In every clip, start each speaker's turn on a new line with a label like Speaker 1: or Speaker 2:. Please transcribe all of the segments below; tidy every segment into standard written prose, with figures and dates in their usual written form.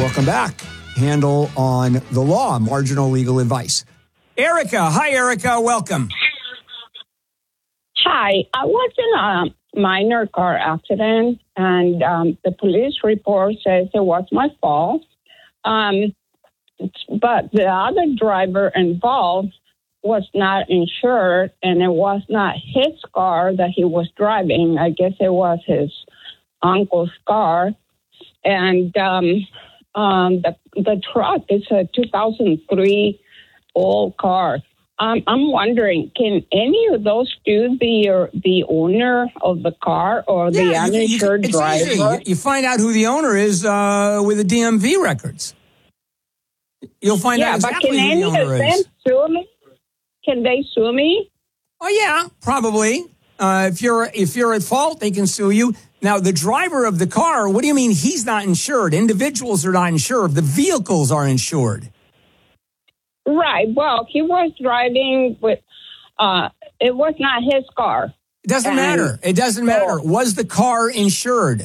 Speaker 1: Welcome back. Handle on the law, marginal legal advice. Erica. Hi, Erica. Welcome.
Speaker 2: Hi. I was in a minor car accident, and the police report says it was my fault. But the other driver involved was not insured, and it was not his car that he was driving. I guess it was his uncle's car. And the truck is a 2003 old car. I'm wondering, can any of those dudes be the owner of the car or the uninsured driver?
Speaker 1: You find out who the owner is with the DMV records. You'll find out exactly who the owner is.
Speaker 2: Can any of them sue me? Can they sue me?
Speaker 1: Oh, yeah, probably. If you're at fault, they can sue you. Now, the driver of the car, what do you mean he's not insured? Individuals are not insured. The vehicles are insured.
Speaker 2: Right. Well, he was driving with, it was not his car.
Speaker 1: It doesn't matter. It doesn't matter. Was the car insured?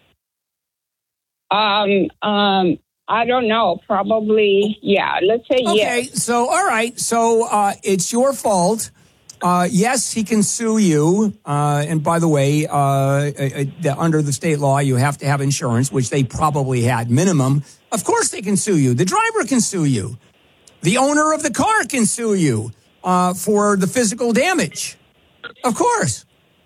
Speaker 2: I don't know. Probably, yeah. Let's say yes.
Speaker 1: Okay, so, all right. So, it's your fault. Yes, he can sue you. And by the way, under the state law, you have to have insurance, which they probably had minimum. Of course they can sue you. The driver can sue you. The owner of the car can sue you for the physical damage. Of course.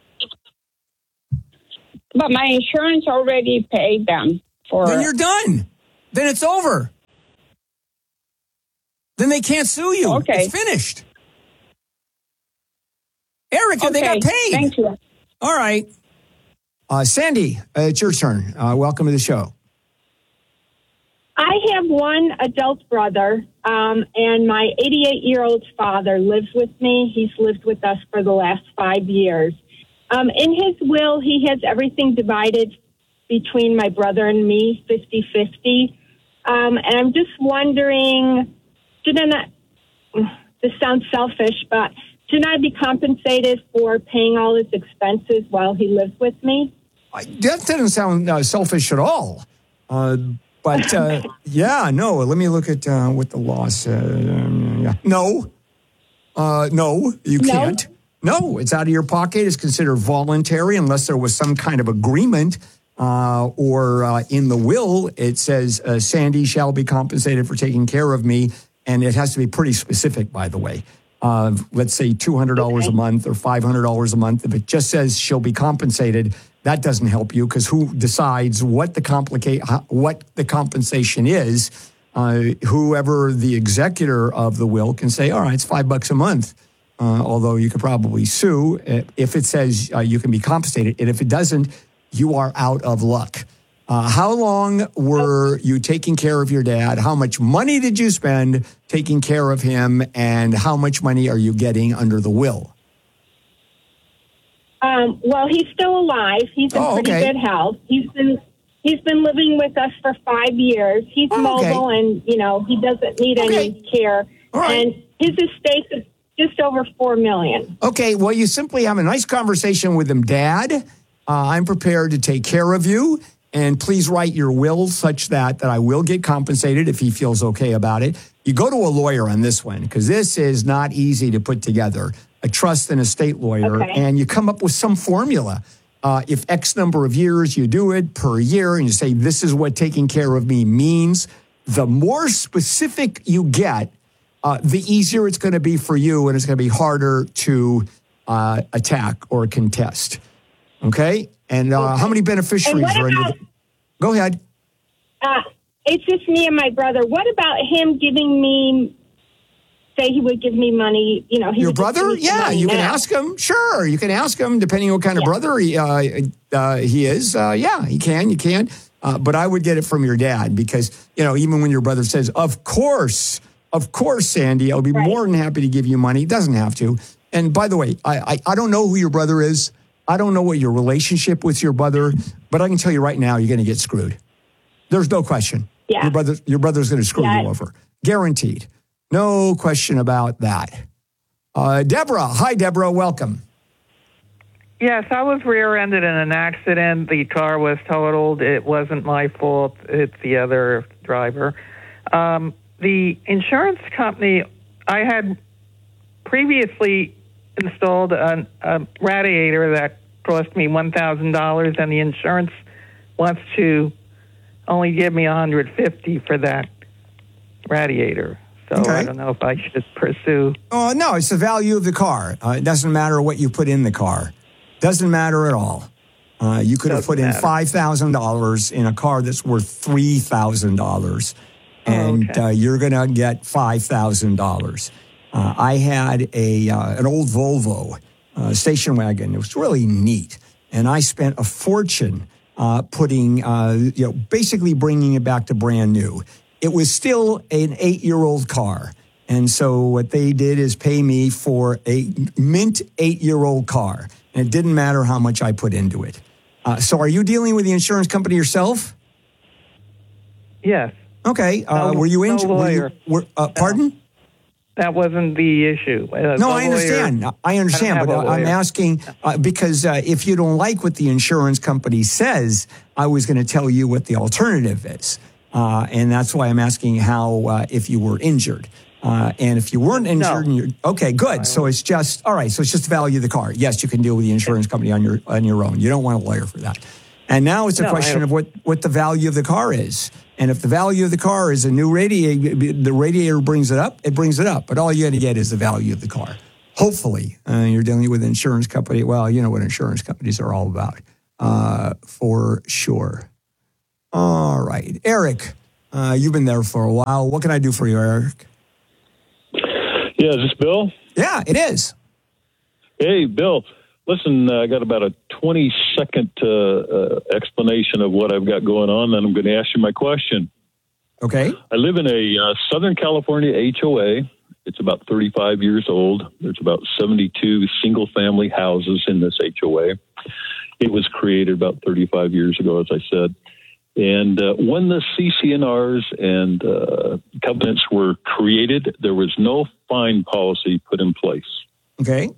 Speaker 2: But my insurance already paid them for...
Speaker 1: Then you're done. Then it's over. Then they can't sue you.
Speaker 2: Okay.
Speaker 1: It's finished. Erica, they got paid.
Speaker 2: Thank you.
Speaker 1: All right. Sandy, it's your turn. Welcome to the show.
Speaker 3: I have one adult brother, and my 88-year-old father lives with me. He's lived with us for the last 5 years. In his will, he has everything divided between my brother and me, 50-50. And I'm just wondering, this sounds selfish, but shouldn't I be compensated for paying all his expenses while he lives with me?
Speaker 1: That doesn't sound selfish at all. But, no, let me look at what the law says. No, you can't. No, it's out of your pocket. It's considered voluntary unless there was some kind of agreement or in the will, it says Sandy shall be compensated for taking care of me. And it has to be pretty specific, by the way. Let's say $200 a month or $500 a month. If it just says she'll be compensated, that doesn't help you because who decides what the compensation is? Whoever the executor of the will can say, all right, it's $5 a month. Although you could probably sue if it says you can be compensated. And if it doesn't, you are out of luck. How long were you taking care of your dad? How much money did you spend taking care of him? And how much money are you getting under the will?
Speaker 3: Well, he's still alive. He's in pretty good health. He's been living with us for 5 years. He's mobile and, he doesn't need any care.
Speaker 1: Right.
Speaker 3: And his estate is just over $4 million.
Speaker 1: Okay, well, you simply have a nice conversation with him. Dad, I'm prepared to take care of you. And please write your will such that I will get compensated if he feels okay about it. You go to a lawyer on this one because this is not easy to put together. A trust and estate lawyer, and you come up with some formula. If X number of years you do it per year, and you say, this is what taking care of me means, the more specific you get, the easier it's going to be for you, and it's going to be harder to attack or contest. Okay? And how many beneficiaries are in the... Go ahead.
Speaker 3: It's just me and my brother. What about him giving me... Say he would give me money,
Speaker 1: Your brother? Yeah, you can ask him. Sure, you can ask him, depending on what kind of brother he is. Yeah, you can. But I would get it from your dad because, even when your brother says, of course, Sandy, I'll be more than happy to give you money. He doesn't have to. And by the way, I don't know who your brother is. I don't know what your relationship with your brother, but I can tell you right now, you're going to get screwed. There's no question.
Speaker 3: Yeah.
Speaker 1: Your brother's going to screw you over. Guaranteed. No question about that. Deborah. Hi, Deborah. Welcome.
Speaker 4: Yes, I was rear-ended in an accident. The car was totaled. It wasn't my fault. It's the other driver. The insurance company, I had previously installed a radiator that cost me $1,000, and the insurance wants to only give me $150 for that radiator. So
Speaker 1: Okay.
Speaker 4: I don't know if I should pursue.
Speaker 1: Oh, no, it's the value of the car. It doesn't matter what you put in the car. Doesn't matter at all. You could have put in $5,000 in a car that's worth $3,000, and you're going to get $5,000. I had an old Volvo station wagon. It was really neat, and I spent a fortune putting, basically bringing it back to brand new. It was still an 8-year-old car. And so what they did is pay me for a mint 8-year-old car. And it didn't matter how much I put into it. So are you dealing with the insurance company yourself?
Speaker 4: Yes.
Speaker 1: Okay. Were you injured?
Speaker 4: No lawyer.
Speaker 1: Pardon?
Speaker 4: That wasn't the issue.
Speaker 1: No, I understand. I understand, but I'm asking because if you don't like what the insurance company says, I was going to tell you what the alternative is. And that's why I'm asking how, if you were injured. And if you weren't injured, okay, good. So it's just, all right, so it's just the value of the car. Yes, you can deal with the insurance company on your own. You don't want a lawyer for that. And now it's a question of what the value of the car is. And if the value of the car is a new radiator, the radiator brings it up, it brings it up. But all you got to get is the value of the car. Hopefully, you're dealing with an insurance company. Well, you know what insurance companies are all about, for sure. All right. Eric, you've been there for a while. What can I do for you, Eric?
Speaker 5: Yeah, is this Bill?
Speaker 1: Yeah, it is.
Speaker 5: Hey, Bill. Listen, I got about a 20-second explanation of what I've got going on, and I'm going to ask you my question.
Speaker 1: Okay.
Speaker 5: I live in a Southern California HOA. It's about 35 years old. There's about 72 single-family houses in this HOA. It was created about 35 years ago, as I said. And when the CC&Rs and covenants were created, there was no fine policy put in place.
Speaker 1: Okay.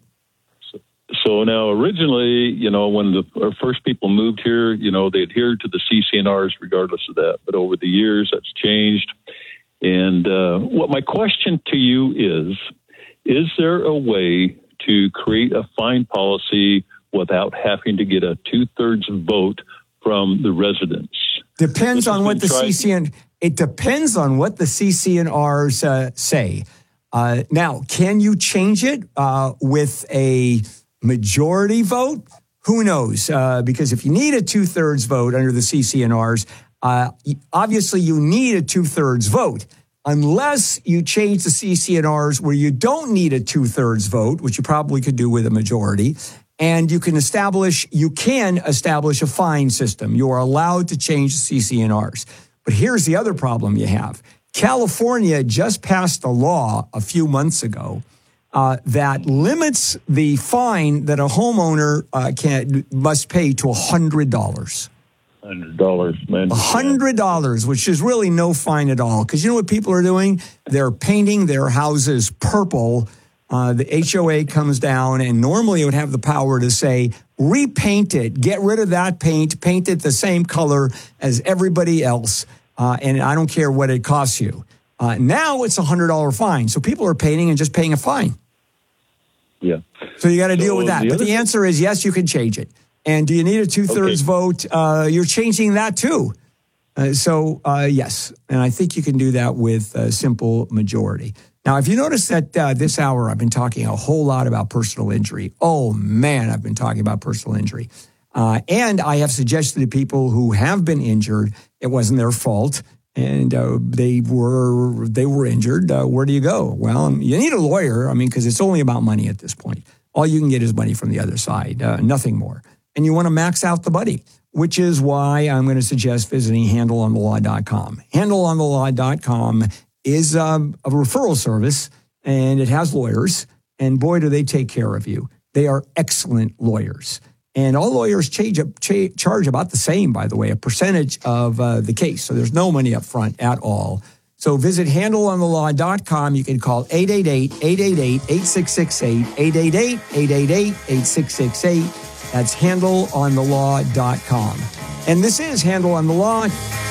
Speaker 5: So now originally, when our first people moved here, they adhered to the CC&Rs regardless of that. But over the years, that's changed. And what my question to you is there a way to create a fine policy without having to get a 2/3 vote from the residents?
Speaker 1: Depends on what the it depends on what the CC&Rs say. Now, can you change it with a majority vote? Who knows? Because if you need a 2/3 vote under the CC&Rs, obviously you need a 2/3 vote. Unless you change the CC&Rs where you don't need a 2/3 vote, which you probably could do with a majority, and you can establish a fine system. You are allowed to change the CC&Rs. But here's the other problem you have. California just passed a law a few months ago that limits the fine that a homeowner must pay to $100.
Speaker 5: $100, man.
Speaker 1: $100, which is really no fine at all. Because you know what people are doing? They're painting their houses purple. The HOA comes down, and normally it would have the power to say, repaint it, get rid of that paint it the same color as everybody else, and I don't care what it costs you. Now it's a $100 fine. So people are painting and just paying a fine.
Speaker 5: Yeah.
Speaker 1: So you got to deal with that. But the answer is yes, you can change it. And do you need a 2/3 vote? You're changing that too. Yes. And I think you can do that with a simple majority. Now, if you notice that this hour I've been talking a whole lot about personal injury. Oh, man, I've been talking about personal injury. And I have suggested to people who have been injured, it wasn't their fault, and they were injured. Where do you go? Well, you need a lawyer, because it's only about money at this point. All you can get is money from the other side, nothing more. And you want to max out the money, which is why I'm going to suggest visiting handleonthelaw.com. Handleonthelaw.com is a referral service, and it has lawyers, and boy, do they take care of you. They are excellent lawyers. And all lawyers charge about the same, by the way, a percentage of the case. So there's no money up front at all. So visit handleonthelaw.com. You can call 888-888-8668, 888-888-8668. That's handleonthelaw.com. And this is Handle on the Law.